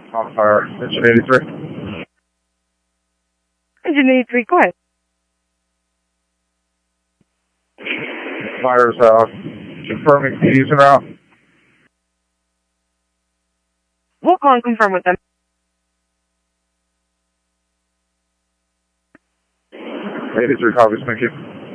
On fire, engine 83. Engine 83, go ahead. Fire's out. Confirming keys and out. We'll call and confirm with them. 83 copies, thank you.